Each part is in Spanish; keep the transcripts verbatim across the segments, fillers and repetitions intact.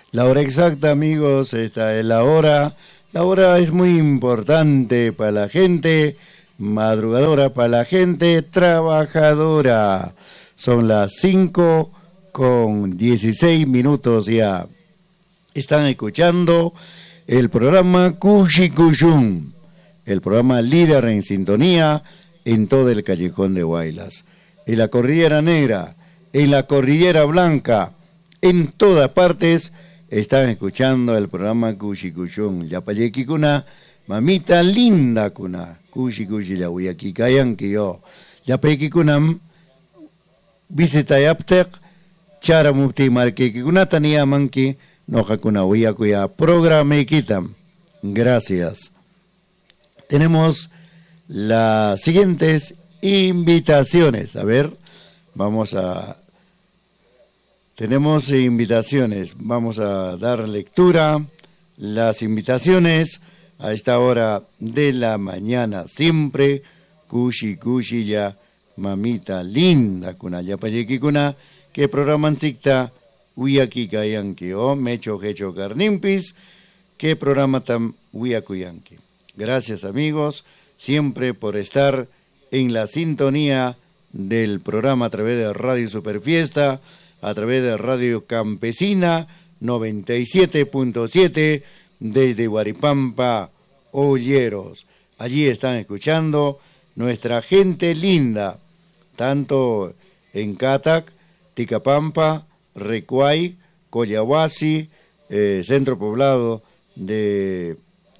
La hora exacta, amigos, esta es la hora. La hora es muy importante para la gente madrugadora, para la gente trabajadora. Son las cinco con dieciséis minutos ya. Están escuchando el programa Cuchicuyún, el programa líder en sintonía en todo el callejón de Huaylas. En la Cordillera Negra, en la Cordillera Blanca, en todas partes están escuchando el programa Cuchicuyún. Yapayeki kuna, mamita linda kuna, Cuchicuchi la huyaki kayan que yo. Yapayeki kunam, visita yaptek, chara mukti markeki kuna tania manki, noja kuna huyakuya, programa kitam. Gracias. Tenemos las siguientes invitaciones. A ver, vamos a... Tenemos invitaciones. Vamos a dar lectura. Las invitaciones a esta hora de la mañana. Siempre, Cushi, Cushi, ya, mamita linda, kuna, ya payeki kuna, que programan sikta, uyaki kayanki, o mecho hecho carnimpis, que programa tam uyakuyanki. Gracias, amigos, siempre por estar en la sintonía del programa a través de Radio Superfiesta, a través de Radio Campesina noventa y siete punto siete desde Huaripampa, Olleros. Allí están escuchando nuestra gente linda, tanto en Catac, Ticapampa, Recuay, Coyahuasi, eh, centro poblado de...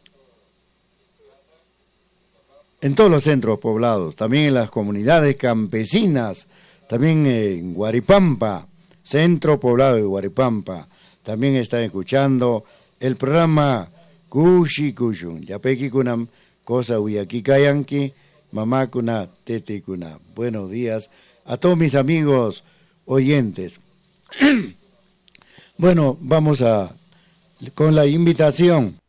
En todos los centros poblados, también en las comunidades campesinas, también en Huaripampa, centro poblado de Huaripampa, también están escuchando el programa Cuchicuyún. Yapeki kunam, cosa uyaki kayanki, mamá kuna, tete kuna. Buenos días a todos mis amigos oyentes. Bueno, vamos a con la invitación.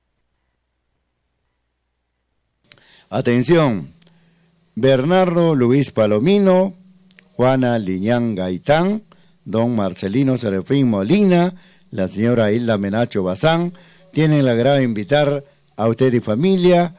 Atención, Bernardo Luis Palomino, Juana Liñán Gaitán, don Marcelino Serafín Molina, la señora Hilda Menacho Bazán, tienen la agrado de invitar a usted y familia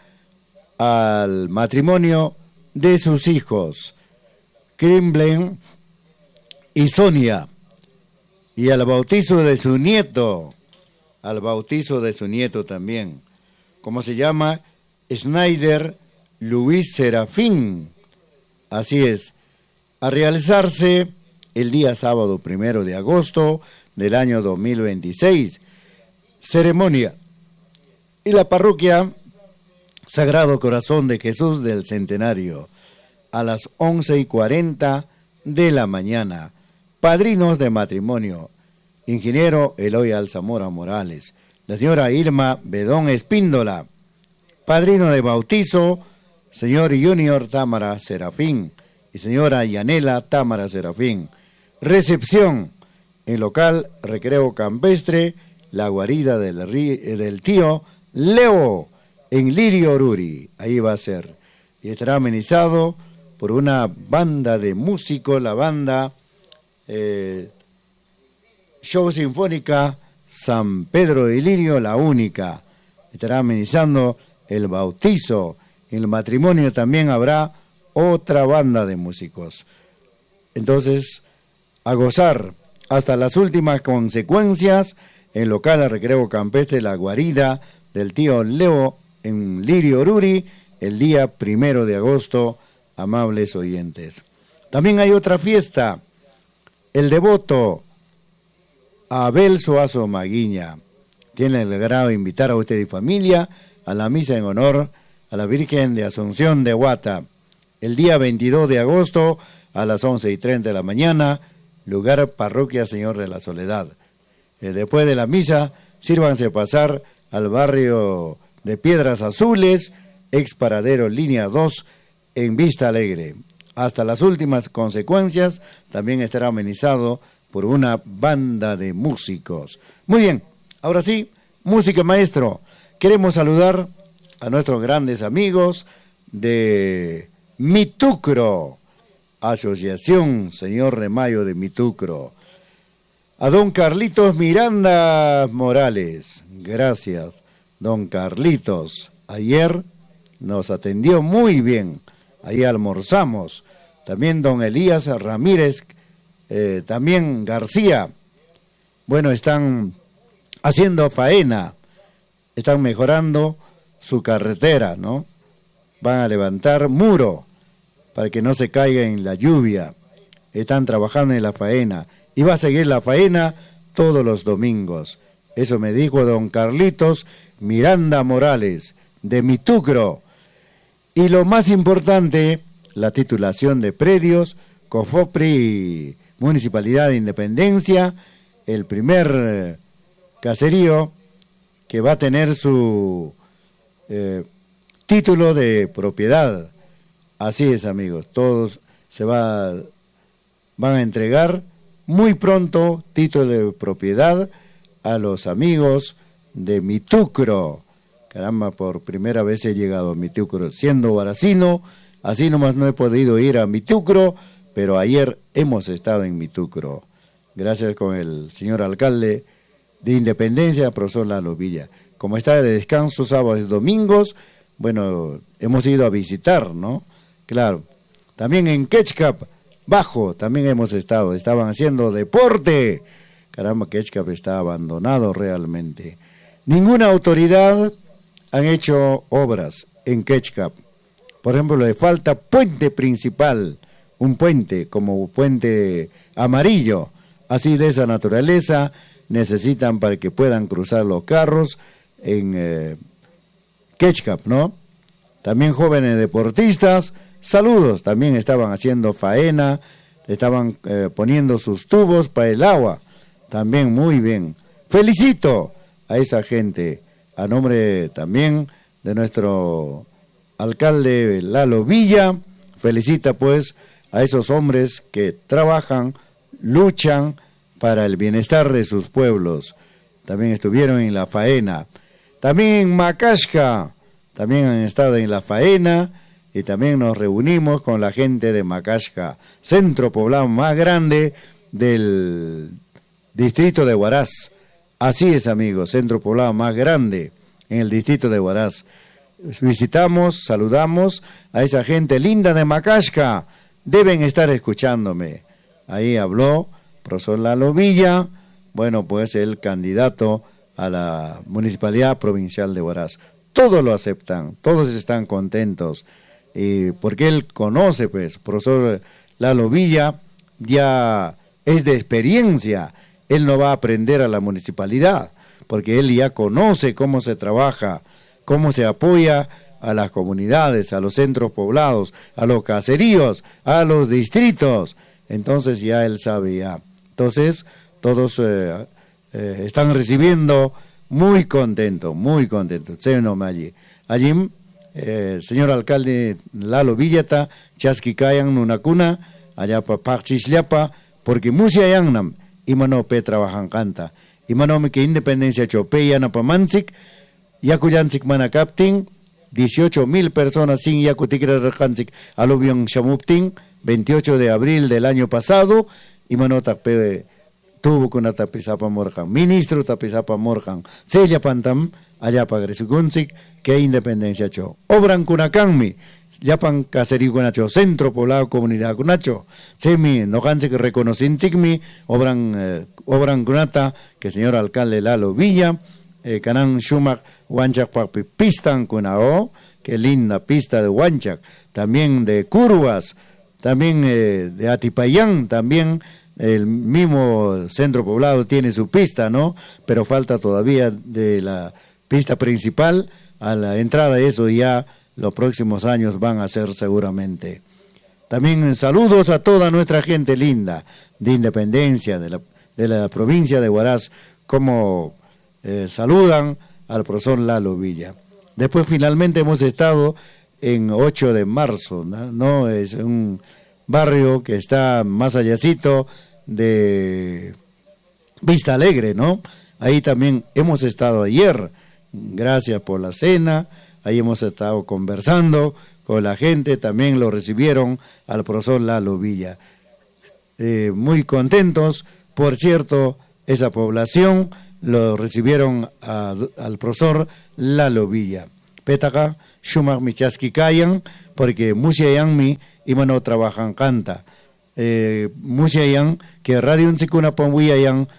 al matrimonio de sus hijos, Crimblen y Sonia, y al bautizo de su nieto, al bautizo de su nieto también, ¿cómo se llama? Snyder Luis Serafín, así es, a realizarse el día sábado primero de agosto del año dos mil veintiséis, ceremonia y la parroquia Sagrado Corazón de Jesús del Centenario a las once y cuarenta de la mañana. Padrinos de matrimonio, ingeniero Eloy Alzamora Morales, la señora Irma Bedón Espíndola. Padrino de bautizo, señor Junior Támara Serafín y señora Yanela Támara Serafín. Recepción en local Recreo Campestre, la guarida del, del tío Leo en Lirio Oruri. Ahí va a ser. Y estará amenizado por una banda de músicos, la banda eh, Show Sinfónica San Pedro de Lirio, la única. Estará amenizando el bautizo. En el matrimonio también habrá otra banda de músicos. Entonces, a gozar hasta las últimas consecuencias en local Recreo Campestre, la guarida del tío Leo en Lirio Oruri, el día primero de agosto, amables oyentes. También hay otra fiesta, el devoto Abel Soazo Maguiña. Tiene el agrado de invitar a usted y familia a la misa en honor a la Virgen de Asunción de Huata, el día veintidós de agosto a las once y treinta de la mañana, lugar Parroquia Señor de la Soledad. Eh, después de la misa, sírvanse pasar al barrio de Piedras Azules, ex paradero línea dos, en Vista Alegre. Hasta las últimas consecuencias, también estará amenizado por una banda de músicos. Muy bien, ahora sí, música maestro. Queremos saludar a nuestros grandes amigos de Mitucro, Asociación Señor Remayo de Mitucro. a don Carlitos Miranda Morales. Gracias, don Carlitos. Ayer nos atendió muy bien. Ahí almorzamos. También don Elías Ramírez, eh, también García. Bueno, están haciendo faena, están mejorando su carretera, ¿no? Van a levantar muro para que no se caiga en la lluvia. Están trabajando en la faena y va a seguir la faena todos los domingos. Eso me dijo don Carlitos Miranda Morales, de Mitucro. Y lo más importante, la titulación de predios, COFOPRI, Municipalidad de Independencia, el primer eh, caserío que va a tener su eh, título de propiedad. Así es, amigos, todos se va, van a entregar muy pronto título de propiedad a los amigos de Mitucro. Caramba, por primera vez he llegado a Mitucro, siendo huaracino, así nomás no he podido ir a Mitucro, pero ayer hemos estado en Mitucro. Gracias con el señor alcalde de Independencia, profesor Lalo Villa. Como está de descanso sábados y domingos, bueno, hemos ido a visitar, ¿no? Claro. También en Quechcap, Bajo, también hemos estado, estaban haciendo deporte. Caramba, Quechcap está abandonado realmente. Ninguna autoridad han hecho obras en Quechcap. Por ejemplo, le falta puente principal, un puente como puente amarillo, así de esa naturaleza, necesitan para que puedan cruzar los carros en eh, Quechcap, ¿no? También jóvenes deportistas, saludos, también estaban haciendo faena, estaban eh, poniendo sus tubos para el agua, también muy bien. Felicito a esa gente, a nombre también de nuestro alcalde Lalo Villa, felicita pues a esos hombres que trabajan, luchan para el bienestar de sus pueblos. También estuvieron en la faena. También en Macaxca, también han estado en la faena y también nos reunimos con la gente de Macaxca, centro poblado más grande del distrito de Huaraz. Así es, amigos, centro poblado más grande en el distrito de Huaraz. Visitamos, saludamos a esa gente linda de Macaxca. Deben estar escuchándome. Ahí habló profesor Lalo Villa, bueno, pues el candidato a la Municipalidad Provincial de Huaraz. Todos lo aceptan, todos están contentos, y porque él conoce, pues, profesor Lalo Villa ya es de experiencia, él no va a aprender a la municipalidad, porque él ya conoce cómo se trabaja, cómo se apoya a las comunidades, a los centros poblados, a los caseríos, a los distritos. Entonces ya él sabe ya. Entonces todos eh, eh, están recibiendo muy contentos, muy contentos. Allí, allí eh, señor alcalde Lalo Villata, chasquicayan nunacuna, allá pa pachishliapa, porque musia yangnam, imano pe trabajan canta, imano me que independencia chopeya napamanzik, yakuyansik manakaptin, dieciocho mil personas sin yakutikra rekanzik, aluvión shamuptin, veintiocho de abril del año pasado, y mano tape tuvo con tapizapa morjan, ministro tapizapa morjan, sella pantam, allá pa Gresigunzik, que independencia cho. Obran kunakanmi, yapan caserío kunacho, centro poblado comunidad kunacho, semi, no que reconocinchikmi, obran, eh, obran kunata, que señor alcalde Lalo Villa, eh, Canan Shumak, Huanchac papi, pistan kunao, que linda pista de Huanchac, también de Curvas, también eh, de Atipayán, también el mismo centro poblado tiene su pista, ¿no? Pero falta todavía de la pista principal a la entrada, eso ya los próximos años van a ser seguramente. También saludos a toda nuestra gente linda de Independencia, de la, de la provincia de Huaraz, como eh, saludan al profesor Lalo Villa. Después finalmente hemos estado en ocho de marzo, ¿no? ¿no? Es un barrio que está más allácito de Vista Alegre, ¿no? Ahí también hemos estado ayer, gracias por la cena, ahí hemos estado conversando con la gente, también lo recibieron al profesor Lalo Villa. Eh, muy contentos, por cierto, esa población lo recibieron a, al profesor Lalo Villa. Petaka, Shumak Michaski Kayan, porque Musiayanmi imano trabajan canta. Eh, Musiayan, que Radio Unsikuna Pamwiayan,